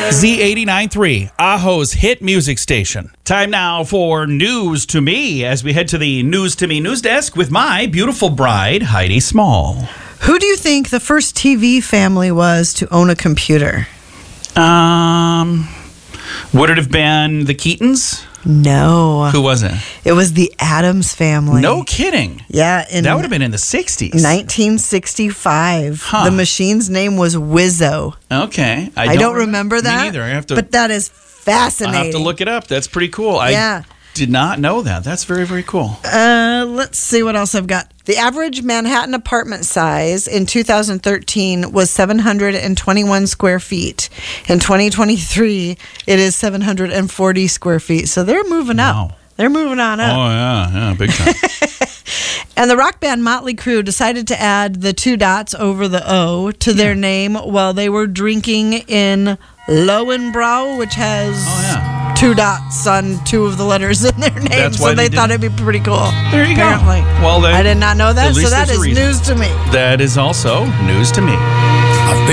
Z89.3, Aho's hit music station. Time now for News to Me as we head to the News to Me news desk with my beautiful bride, Heidi Small. Who do you think the first TV family was to own a computer? Would it have been the Keatons? No. Who was it? It was the Addams family. No kidding. Yeah. That would have been in the 60s. 1965. Huh. The machine's name was Wizzo. Okay. I don't remember that. Me neither. But that is fascinating. I'll have to look it up. That's pretty cool. Yeah. I did not know that. That's very, very cool. Let's see what else I've got. The average Manhattan apartment size in 2013 was 721 square feet. In 2023, it is 740 square feet. So they're moving up. Wow. They're moving on up. Oh, yeah, big time. And the rock band Motley Crue decided to add the 2 dots over the O to their name while they were drinking in Lowenbrau, which has 2 dots on 2 of the letters in their name. That's so why they they thought did it'd be pretty cool. There you apparently. go. Well, I did not know that, at so least that there's a is reason. news to me. That is also news to me. I've been